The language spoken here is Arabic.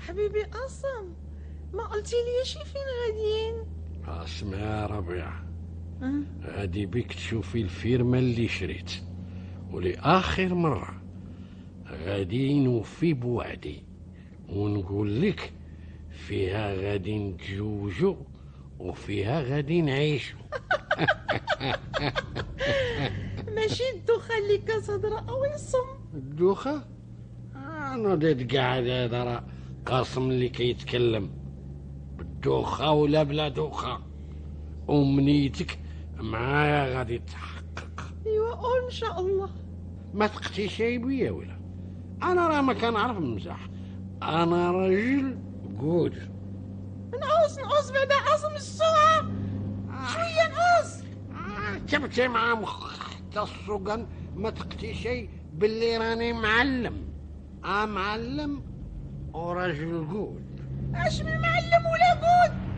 حبيبي قاسم، ما قلتي لي شي فين غاديين؟ اسمع يا ربيع، أه؟ غادي بيك تشوفي الفيرما اللي شريت، ولآخر مرة غادي نوفي بوعدي ونقول لك فيها غادي نتزوجوا وفيها غادي نعيشوا. ماشي الدوخه اللي كتهضر او يصم. الدوخة؟ انا ديت قاعد هذا قاسم اللي كيتكلم بالدوخة ولا بلا دوخة، أمنيتك معايا غادي تحقق. ايوا قول ان شاء الله. ما ثقتي شي بيا ولا؟ انا راه ما كنعرف نمزح، انا راجل قود. نعوز بعدا قاسم السوعه. شويه نعوز. جبتي مع مخ حتى السوقن، ما ثقتي شي باللي راني معلم. معلم وراجل قود. اش من